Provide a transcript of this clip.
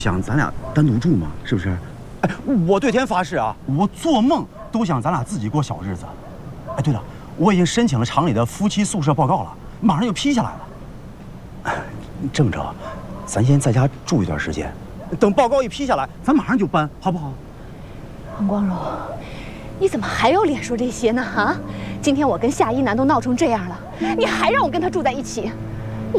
想咱俩单独住吗？是不是？哎，我对天发誓啊，我做梦都想咱俩自己过小日子。哎，对了，我已经申请了厂里的夫妻宿舍报告了，马上就批下来了。哎，郑哲，咱先在家住一段时间，等报告一批下来，咱马上就搬，好不好？ 王光荣，你怎么还有脸说这些呢？啊，今天我跟夏一楠都闹成这样了，你还让我跟他住在一起？